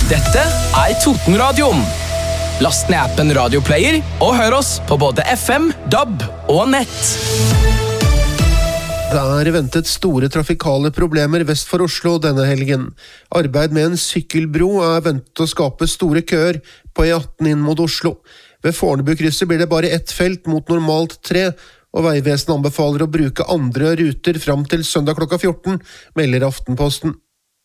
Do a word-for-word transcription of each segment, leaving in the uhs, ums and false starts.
Dette er Totenradioen. Last ned appen Radioplayer og hør oss på både F M, D A B og nett. Det er ventet store trafikale problemer vest for Oslo denne helgen. Arbeid med en sykkelbro er ventet å skape store køer på E atten inn mot Oslo. Ved Fornebukrysset blir det bare ett felt mot normalt tre, og Vegvesenet anbefaler å bruke andre ruter fram til søndag klokka fjorten, melder Aftenposten.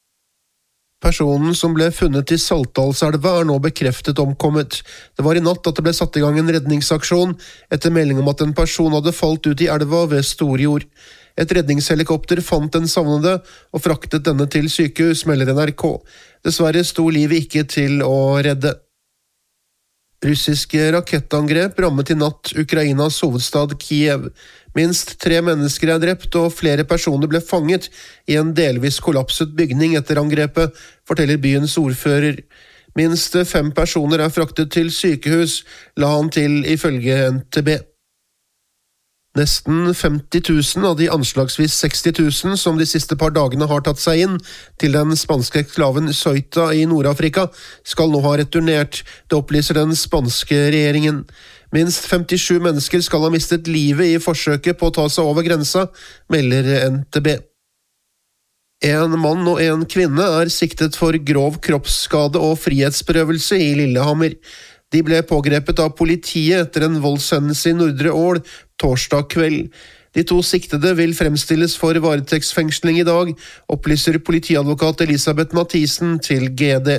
Personen som ble funnet i Saltdalselva er nå bekreftet omkommet. Det var i natt at det ble satt i gang en redningsaksjon etter melding om at en person hadde falt ut i elva ved Storjord. Et redningshelikopter fant den savnede og fraktet denne til sykehus, melder N R K. Dessverre sto livet ikke til å redde. Russiske rakettangrep rammet i natt Ukrainas hovedstad Kiev. Minst tre mennesker er drept, og flere personer ble fanget i en delvis kollapset bygning etter angrepet, forteller byens ordfører. Minst fem personer er fraktet til sykehus, la han til ifølge N T B. Nesten femti tusen av de anslagsvis seksti tusen som de siste par dagene har tatt seg inn til den spanske enklaven Ceuta i Nord-Afrika, skal nå ha returnert, det opplyser den spanske regjeringen. Minst femtisju mennesker skal ha mistet livet i forsøket på å ta seg over grensa, melder N T B. En mann og en kvinne er siktet for grov kroppsskade og frihetsberøvelse i Lillehammer. De ble pågrepet av politiet etter en voldshendelse i Nordre Ål torsdag kveld. De to siktede vil fremstilles for varetektsfengsling i dag, opplyser politiadvokat Elisabeth Mathisen til G D.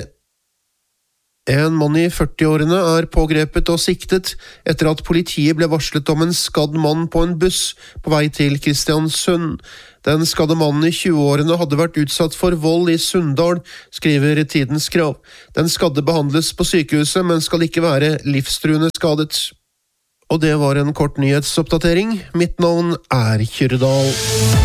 En mann i førtiårene er pågrepet og siktet etter at politiet ble varslet om en skadd mann på en buss på vei til Kristiansund. Den skadde mannen i tjueårene hadde vært utsatt for vold i Sunndal, skriver Tidens Krav. Den skadde behandles på sykehuset, men skal ikke være livstruende skadet. Og det var en kort nyhetsoppdatering. Mitt navn er Kyrredal.